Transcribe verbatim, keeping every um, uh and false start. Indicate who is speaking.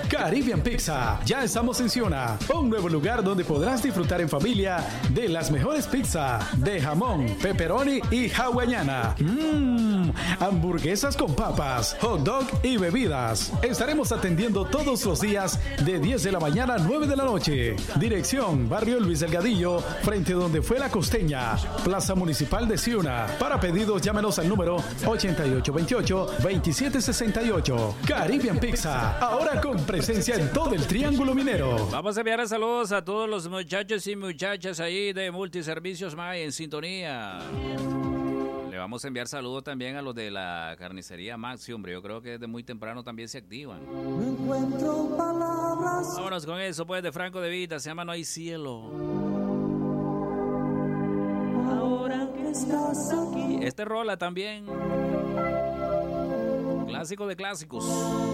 Speaker 1: Caribbean Pizza. Ya estamos en Ciuna, un nuevo lugar donde podrás disfrutar en familia de las mejores pizzas de jamón, pepperoni y hawaiana. Mmm, hamburguesas con papas, hot dog y bebidas. Estaremos atendiendo todos los días de diez de la mañana a nueve de la noche. Dirección: Barrio Luis Delgadillo, frente donde fue la Costeña, Plaza Municipal de Ciuna. Para pedidos, llámenos al número ochenta y ocho veintiocho veintisiete sesenta y ocho. Caribbean Pizza, ahora con presencia en todo el Triángulo Minero.
Speaker 2: Vamos a enviar saludos a todos los muchachos y muchachas ahí de Multiservicios May en sintonía. Le vamos a enviar saludos también a los de la carnicería Maxi, hombre. Yo creo que desde muy temprano también se activan.
Speaker 3: No encuentro palabras.
Speaker 2: Vámonos con eso, pues, de Franco De Vita. Se llama No hay cielo.
Speaker 3: Ahora que estás aquí.
Speaker 2: Este rola también. Clásico de clásicos.